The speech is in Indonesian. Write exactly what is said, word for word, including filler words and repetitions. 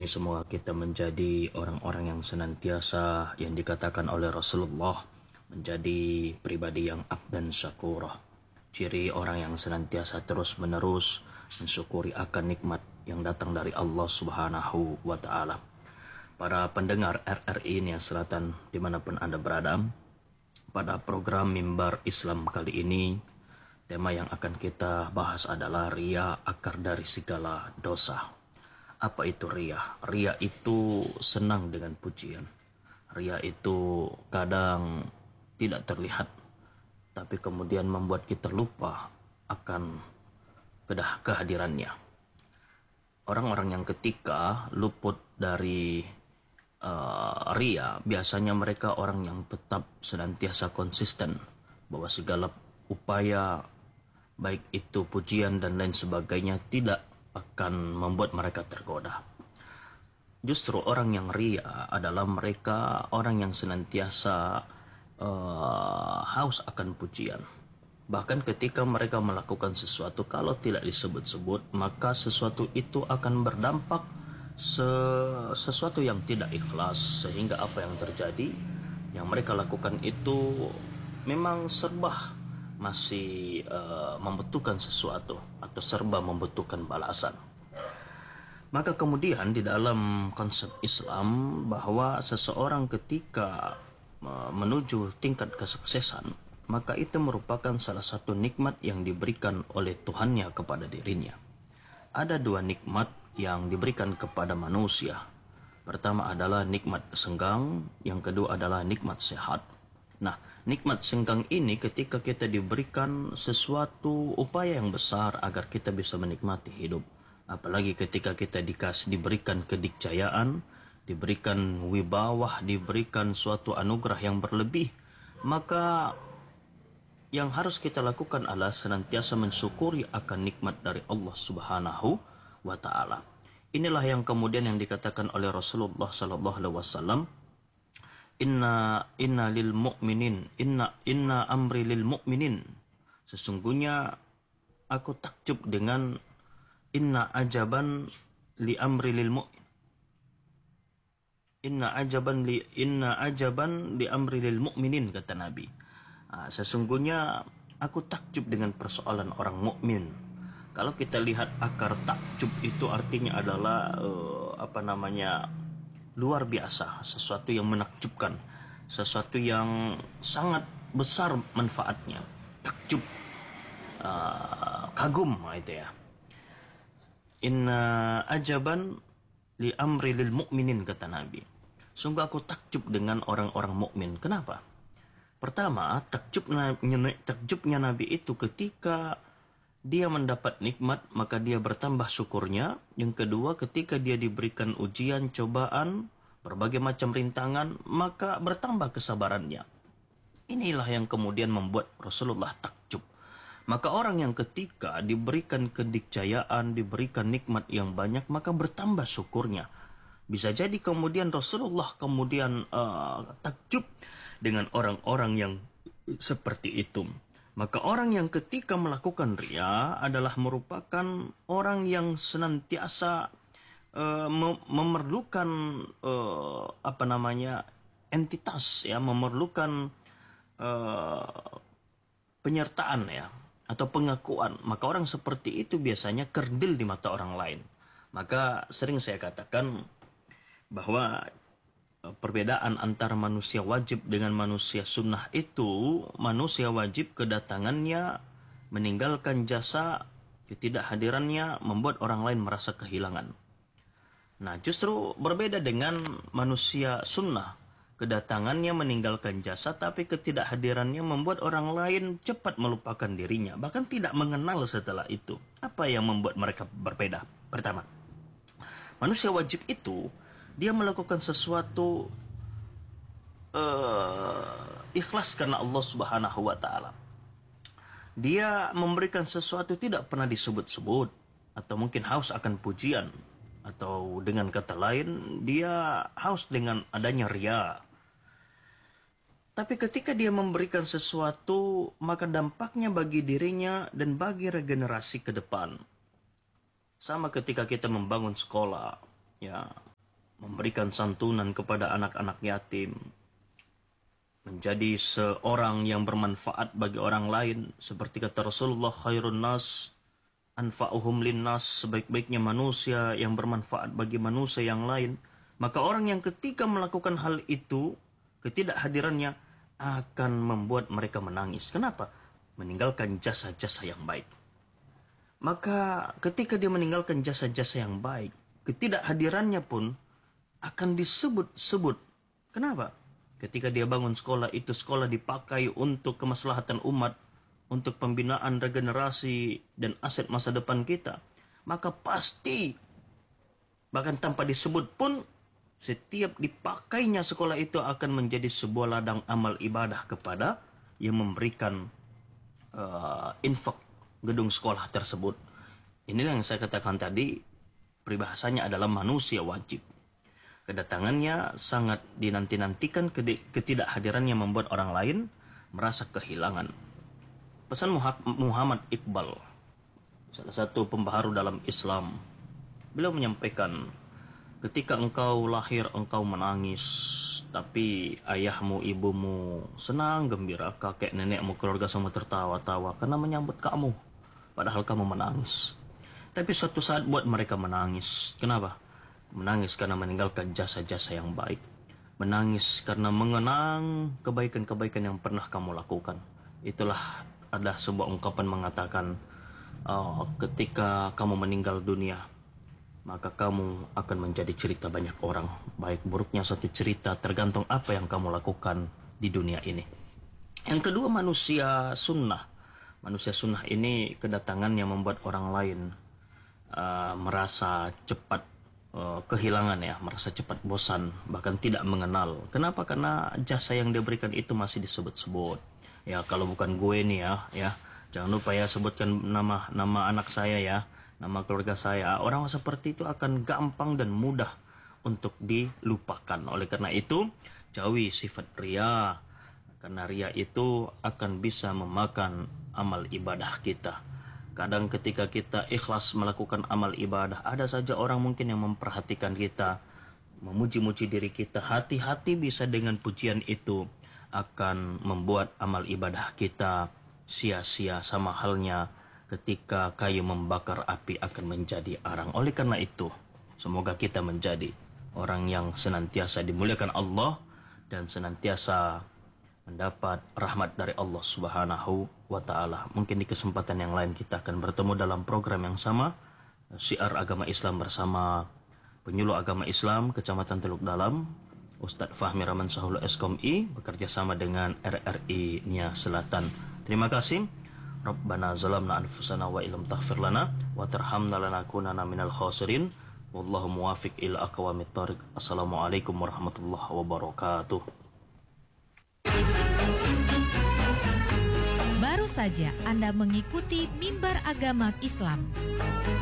Semoga kita menjadi orang-orang yang senantiasa yang dikatakan oleh Rasulullah menjadi pribadi yang abdan syakurah. Ciri orang yang senantiasa terus-menerus mensyukuri akan nikmat yang datang dari Allah Subhanahu wa Ta'ala. Para pendengar R R I Nia Selatan dimanapun Anda berada, pada program Mimbar Islam kali ini, tema yang akan kita bahas adalah ria, akar dari segala dosa. Apa itu ria? Ria itu senang dengan pujian. Ria itu kadang tidak terlihat, tapi kemudian membuat kita lupa akan kedah kehadirannya. Orang-orang yang ketika luput dari uh, ria, biasanya mereka orang yang tetap senantiasa konsisten bahwa segala upaya, baik itu pujian dan lain sebagainya, tidak akan membuat mereka tergoda. Justru orang yang ria adalah mereka orang yang senantiasa uh, haus akan pujian. Bahkan ketika mereka melakukan sesuatu, kalau tidak disebut-sebut, maka sesuatu itu akan berdampak se- sesuatu yang tidak ikhlas, sehingga apa yang terjadi, yang mereka lakukan itu memang serba masih uh, membutuhkan sesuatu atau serba membutuhkan balasan. Maka kemudian di dalam konsep Islam bahwa seseorang ketika uh, menuju tingkat kesuksesan, maka itu merupakan salah satu nikmat yang diberikan oleh Tuhannya kepada dirinya. Ada dua nikmat yang diberikan kepada manusia. Pertama adalah nikmat senggang, yang kedua adalah nikmat sehat. Nah, nikmat senggang ini ketika kita diberikan sesuatu upaya yang besar agar kita bisa menikmati hidup. Apalagi ketika kita dikasih diberikan kedikjayaan, diberikan wibawah, diberikan suatu anugerah yang berlebih, maka yang harus kita lakukan adalah senantiasa mensyukuri akan nikmat dari Allah Subhanahu wa Ta'ala. Inilah yang kemudian yang dikatakan oleh Rasulullah sallallahu alaihi wasallam, Inna inna lil mu'minin inna inna amri lil mu'minin. Sesungguhnya aku takjub dengan inna ajaban li amri lil mu'min. Inna ajaban li inna ajaban li amri lil mu'minin, kata Nabi. Nah, sesungguhnya aku takjub dengan persoalan orang mukmin. Kalau kita lihat akar takjub itu artinya adalah uh, apa namanya? luar biasa, sesuatu yang menakjubkan, sesuatu yang sangat besar manfaatnya. Takjub, uh, kagum, itu ya. Inna ajaban li amri lil mu'minin, kata Nabi. Sungguh aku takjub dengan orang-orang mukmin. Kenapa? Pertama, takjubnya, takjubnya Nabi itu ketika dia mendapat nikmat, maka dia bertambah syukurnya. Yang kedua, ketika dia diberikan ujian, cobaan, berbagai macam rintangan, maka bertambah kesabarannya. Inilah yang kemudian membuat Rasulullah takjub. Maka orang yang ketika diberikan kedikjayaan, diberikan nikmat yang banyak, maka bertambah syukurnya. Bisa jadi kemudian Rasulullah kemudian uh, takjub dengan orang-orang yang seperti itu. Maka orang yang ketika melakukan ria adalah merupakan orang yang senantiasa uh, mem- memerlukan uh, apa namanya entitas, ya, memerlukan uh, penyertaan, ya, atau pengakuan. Maka orang seperti itu biasanya kerdil di mata orang lain. Maka sering saya katakan bahwa perbedaan antara manusia wajib dengan manusia sunnah itu, manusia wajib kedatangannya, meninggalkan jasa, ketidakhadirannya membuat orang lain merasa kehilangan. Nah, justru berbeda dengan manusia sunnah, kedatangannya meninggalkan jasa, tapi ketidakhadirannya membuat orang lain cepat melupakan dirinya, bahkan tidak mengenal setelah itu. Apa yang membuat mereka berbeda? Pertama, manusia wajib itu dia melakukan sesuatu uh, ikhlas karena Allah Subhanahu wa Ta'ala. Dia memberikan sesuatu tidak pernah disebut-sebut, atau mungkin haus akan pujian, atau dengan kata lain dia haus dengan adanya ria. Tapi ketika dia memberikan sesuatu, maka dampaknya bagi dirinya dan bagi regenerasi ke depan. Sama ketika kita membangun sekolah, ya, memberikan santunan kepada anak-anak yatim, menjadi seorang yang bermanfaat bagi orang lain. Seperti kata Rasulullah, khairun nas anfa'uhum linnas, sebaik-baiknya manusia yang bermanfaat bagi manusia yang lain. Maka orang yang ketika melakukan hal itu, ketidakhadirannya akan membuat mereka menangis. Kenapa? Meninggalkan jasa-jasa yang baik. Maka ketika dia meninggalkan jasa-jasa yang baik, ketidakhadirannya pun akan disebut-sebut. Kenapa? Ketika dia bangun sekolah, itu sekolah dipakai untuk kemaslahatan umat, untuk pembinaan regenerasi dan aset masa depan kita. Maka pasti, bahkan tanpa disebut pun, setiap dipakainya sekolah itu akan menjadi sebuah ladang amal ibadah kepada yang memberikan uh, infak gedung sekolah tersebut. Inilah yang saya katakan tadi, peribahasanya adalah manusia wajib. Kedatangannya sangat dinanti-nantikan, ketidakhadirannya membuat orang lain merasa kehilangan. Pesan Muhammad Iqbal, salah satu pembaharu dalam Islam, beliau menyampaikan, ketika engkau lahir engkau menangis, tapi ayahmu, ibumu senang, gembira, kakek, nenekmu, keluarga semua tertawa-tawa karena menyambut kamu, padahal kamu menangis. Tapi suatu saat buat mereka menangis. Kenapa? Menangis karena meninggalkan jasa-jasa yang baik. Menangis karena mengenang kebaikan-kebaikan yang pernah kamu lakukan. Itulah ada sebuah ungkapan mengatakan, oh, ketika kamu meninggal dunia, maka kamu akan menjadi cerita banyak orang. Baik buruknya suatu cerita tergantung apa yang kamu lakukan di dunia ini. Yang kedua, manusia sunnah. Manusia sunnah ini kedatangannya membuat orang lain uh, merasa cepat uh, kehilangan ya, merasa cepat bosan, bahkan tidak mengenal. Kenapa? Karena jasa yang dia berikan itu masih disebut-sebut. Ya, kalau bukan gue nih ya, ya jangan lupa ya sebutkan nama nama anak saya ya, nama keluarga saya. Orang seperti itu akan gampang dan mudah untuk dilupakan. Oleh karena itu, jauhi sifat ria. Karena ria itu akan bisa memakan amal ibadah kita. Kadang ketika kita ikhlas melakukan amal ibadah, ada saja orang mungkin yang memperhatikan kita, memuji-muji diri kita. Hati-hati bisa dengan pujian itu akan membuat amal ibadah kita sia-sia, sama halnya ketika kayu membakar api akan menjadi arang. Oleh karena itu, semoga kita menjadi orang yang senantiasa dimuliakan Allah dan senantiasa mendapat rahmat dari Allah Subhanahu wa Ta'ala. Mungkin di kesempatan yang lain kita akan bertemu dalam program yang sama, Syiar Agama Islam bersama penyuluh agama Islam Kecamatan Teluk Dalam, Ustadz Fahmi Rahman Sahul S K M I, bekerja sama dengan R R I Nia Selatan. Terima kasih. Rabbana zalamna anfusana wa illam taghfir lana wa tarhamna lanakunanna minal khasirin. Wallahu muwafiq ila aqwamit thoriq. Assalamualaikum warahmatullahi wabarakatuh. Baru saja Anda mengikuti Mimbar Agama Islam.